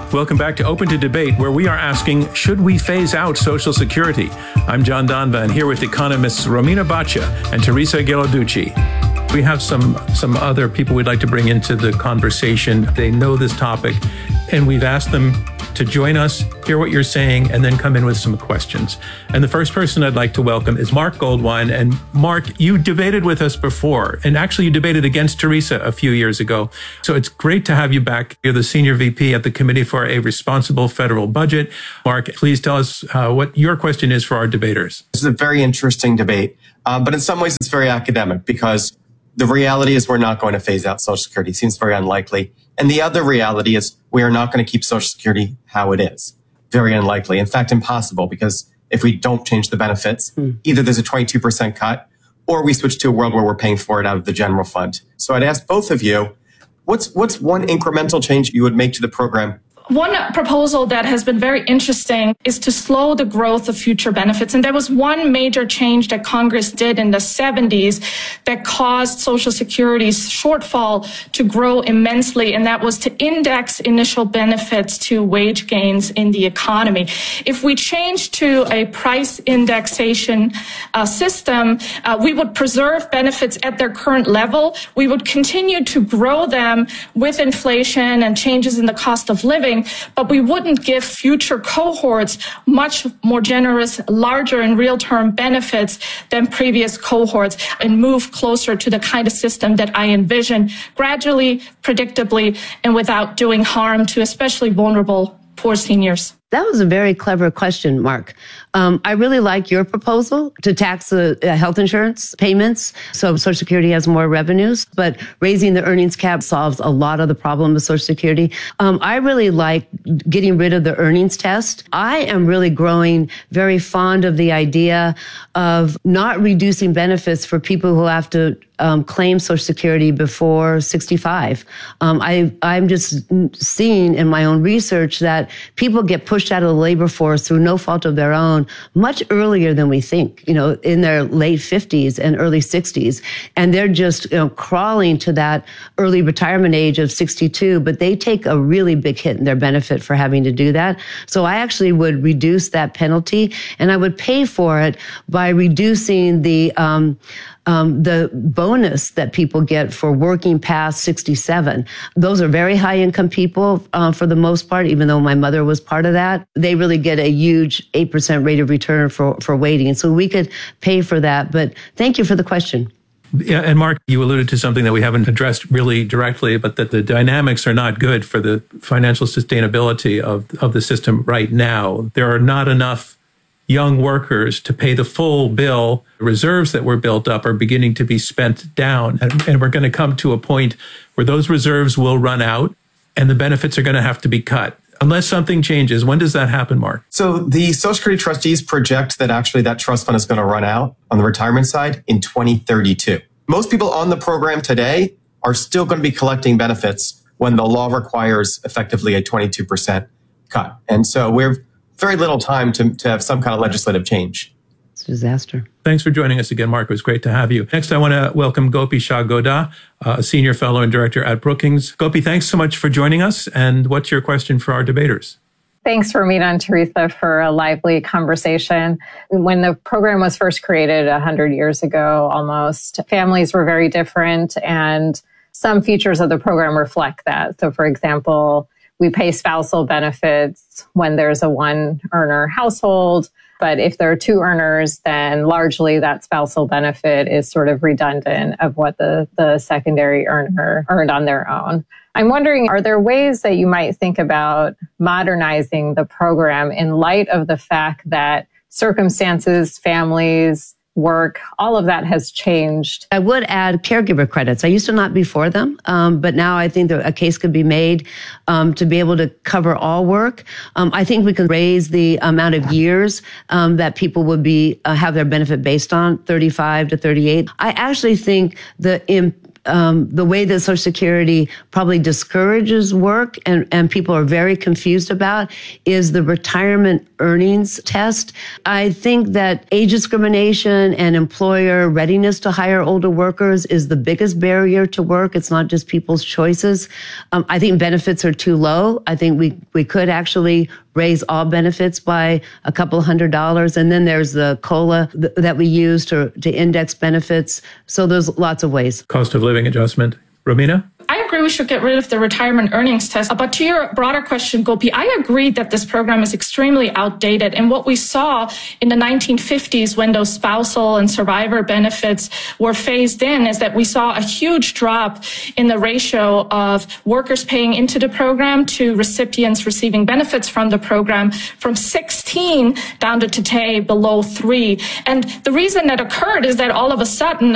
Welcome back to Open to Debate, where we are asking, should we phase out Social Security? I'm John Donvan, here with economists Romina Baccia and Teresa Ghilarducci. We have some other people we'd like to bring into the conversation. They know this topic, and we've asked them to join us, hear what you're saying, and then come in with some questions. And the first person I'd like to welcome is Mark Goldwein. And Mark, you debated with us before, and actually you debated against Teresa a few years ago. So it's great to have you back. You're the Senior VP at the Committee for a Responsible Federal Budget. Mark, please tell us what your question is for our debaters. This is a very interesting debate, but in some ways it's very academic because the reality is we're not going to phase out Social Security. It seems very unlikely. And the other reality is we are not going to keep Social Security how it is. Very unlikely. In fact, impossible, because if we don't change the benefits, either there's a 22% cut or we switch to a world where we're paying for it out of the general fund. So I'd ask both of you, what's one incremental change you would make to the program? One proposal that has been very interesting is to slow the growth of future benefits. And there was one major change that Congress did in the 70s that caused Social Security's shortfall to grow immensely, and that was to index initial benefits to wage gains in the economy. If we change to a price indexation system, we would preserve benefits at their current level. We would continue to grow them with inflation and changes in the cost of living, but we wouldn't give future cohorts much more generous, larger in real-term benefits than previous cohorts, and move closer to the kind of system that I envision, gradually, predictably, and without doing harm to especially vulnerable poor seniors. That was a very clever question, Mark. I really like your proposal to tax the health insurance payments so Social Security has more revenues, but raising the earnings cap solves a lot of the problem of Social Security. I really like getting rid of the earnings test. I am really growing very fond of the idea of not reducing benefits for people who have to claim Social Security before 65. I'm just seeing in my own research that people get pushed out of the labor force through no fault of their own much earlier than we think, in their late 50s and early 60s. And they're just crawling to that early retirement age of 62, but they take a really big hit in their benefit for having to do that. So I actually would reduce that penalty, and I would pay for it by reducing the bonus that people get for working past 67. Those are very high income people for the most part, even though my mother was part of that. They really get a huge 8% rate of return for waiting. So we could pay for that. But thank you for the question. Yeah, and Mark, you alluded to something that we haven't addressed really directly, but that the dynamics are not good for the financial sustainability of the system right now. There are not enough young workers to pay the full bill. Reserves that were built up are beginning to be spent down. And we're going to come to a point where those reserves will run out and the benefits are going to have to be cut. Unless something changes. When does that happen, Mark? So the Social Security trustees project that actually that trust fund is going to run out on the retirement side in 2032. Most people on the program today are still going to be collecting benefits when the law requires effectively a 22% cut. And so we're very little time to have some kind of legislative change. It's a disaster. Thanks for joining us again, Mark. It was great to have you. Next, I want to welcome Gopi Shah Godda, a senior fellow and director at Brookings. Gopi, thanks so much for joining us. And what's your question for our debaters? Thanks, Romina and Teresa, for a lively conversation. When the program was first created 100 years ago, almost, families were very different, and some features of the program reflect that. So, for example, we pay spousal benefits when there's a one-earner household, but if there are two earners, then largely that spousal benefit is sort of redundant of what the secondary earner earned on their own. I'm wondering, are there ways that you might think about modernizing the program in light of the fact that circumstances, families, work, all of that has changed? I would add caregiver credits. I used to not be for them, but now I think that a case could be made to be able to cover all work. I think we could raise the amount of years that people would be have their benefit based on, 35 to 38. I actually think the the way that Social Security probably discourages work and people are very confused about is the retirement earnings test. I think that age discrimination and employer readiness to hire older workers is the biggest barrier to work. It's not just people's choices. I think benefits are too low. I think we could actually raise all benefits by a couple $100. And then there's the COLA that we use to index benefits. So there's lots of ways. Cost of living adjustment. Romina? I agree we should get rid of the retirement earnings test. But to your broader question, Gopi, I agree that this program is extremely outdated. And what we saw in the 1950s when those spousal and survivor benefits were phased in is that we saw a huge drop in the ratio of workers paying into the program to recipients receiving benefits from the program from 16 down to today below 3. And the reason that occurred is that all of a sudden